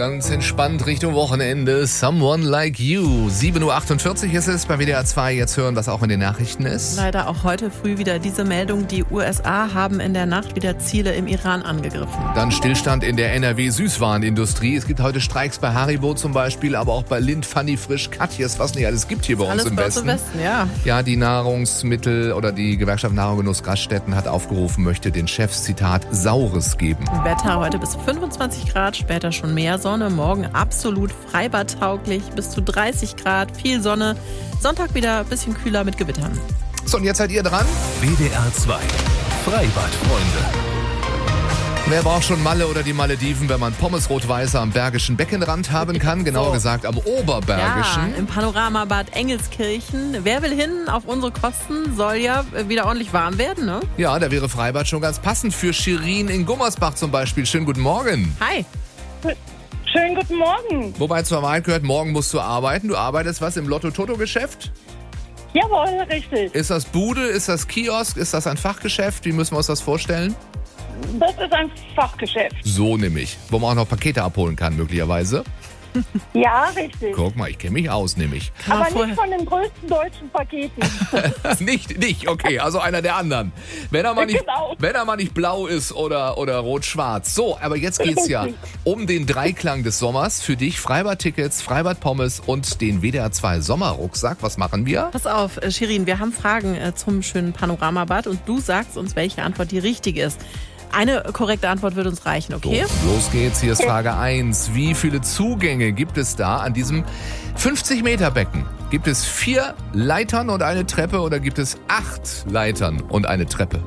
ganz entspannt Richtung Wochenende. Someone Like You. 7.48 Uhr ist es bei WDR 2. Jetzt hören, was auch in den Nachrichten ist. Leider auch heute früh wieder diese Meldung. Die USA haben in der Nacht wieder Ziele im Iran angegriffen. Dann Stillstand in der NRW-Süßwarenindustrie. Es gibt heute Streiks bei Haribo zum Beispiel, aber auch bei Lind, Fanny, Frisch, Katjes, was nicht alles gibt hier bei uns im Westen. Ja. Ja, die Nahrungsmittel oder die Gewerkschaft Nahrung und Genuss Gaststätten hat aufgerufen, möchte den Chefs, Zitat, Saures geben. Wetter heute bis 25 Grad, später schon mehr Sonne. Morgen absolut freibadtauglich, bis zu 30 Grad, viel Sonne. Sonntag wieder ein bisschen kühler mit Gewittern. So, und jetzt seid ihr dran. WDR 2 Freibadfreunde. Wer braucht schon Malle oder die Malediven, wenn man Pommes rot-weiße am Bergischen Beckenrand haben kann? Genauer gesagt am Oberbergischen. Ja, im Panoramabad Engelskirchen. Wer will hin auf unsere Kosten? Soll ja wieder ordentlich warm werden, ne? Ja, da wäre Freibad schon ganz passend für Shirin in Gummersbach zum Beispiel. Schönen guten Morgen. Hi. Schönen guten Morgen. Wobei zur Wahrheit gehört, morgen musst du arbeiten. Du arbeitest was im Lotto-Toto-Geschäft? Jawohl, richtig. Ist das Bude? Ist das Kiosk? Ist das ein Fachgeschäft? Wie müssen wir uns das vorstellen? Das ist ein Fachgeschäft. So nämlich. Wo man auch noch Pakete abholen kann, möglicherweise. Ja, richtig. Guck mal, ich kenne mich aus, nämlich. Aber nicht von den größten deutschen Paketen. nicht, okay, also einer der anderen. Wenn er mal nicht, Genau. wenn er mal nicht blau ist oder rot-schwarz. So, aber jetzt geht's ja um den Dreiklang des Sommers. Für dich Freibad-Tickets, Freibad-Pommes und den WDR 2 Sommerrucksack. Was machen wir? Pass auf, Shirin, wir haben Fragen zum schönen Panoramabad und du sagst uns, welche Antwort die richtige ist. Eine korrekte Antwort wird uns reichen, okay? So, los geht's. Hier ist Frage 1. Wie viele Zugänge gibt es da an diesem 50-Meter-Becken? Gibt es 4 Leitern und eine Treppe oder gibt es 8 Leitern und eine Treppe?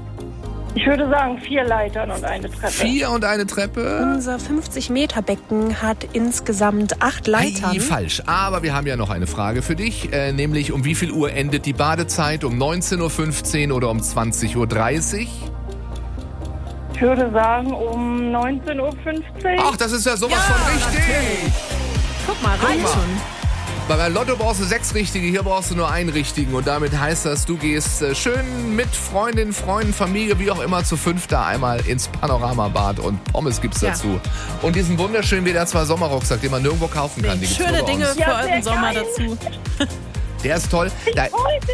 Ich würde sagen 4 Leitern und eine Treppe. 4 und eine Treppe? Unser 50-Meter-Becken hat insgesaut 8 Leitern. Falsch. Aber wir haben ja noch eine Frage für dich. Nämlich, um wie viel Uhr endet die Badezeit? Um 19.15 Uhr oder um 20.30 Uhr? Ich würde sagen um 19.15 Uhr. Ach, das ist ja sowas von richtig. Natürlich. Guck mal, reicht schon. Bei Lotto brauchst du 6 Richtige, hier brauchst du nur einen Richtigen. Und damit heißt das, du gehst schön mit Freundinnen, Freunden, Familie, wie auch immer, zu 5 da einmal ins Panoramabad und Pommes gibt's dazu. Und diesen wunderschönen WDR 2 Sommerrucksack, den man nirgendwo kaufen kann. Die gibt's Schöne nur bei Dinge uns. für euren Sommer dazu. Der ist toll. Ja,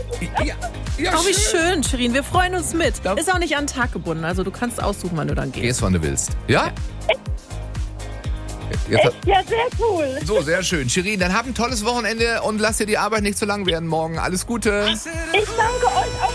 Oh, wie schön, Shirin. Wir freuen uns mit. Ist auch nicht an den Tag gebunden. Also du kannst aussuchen, wann du dann gehst. Gehst, wann du willst. Ja? Echt? Ja, sehr cool. So, sehr schön. Shirin, dann hab ein tolles Wochenende und lass dir die Arbeit nicht zu lang werden morgen. Alles Gute. Ich danke euch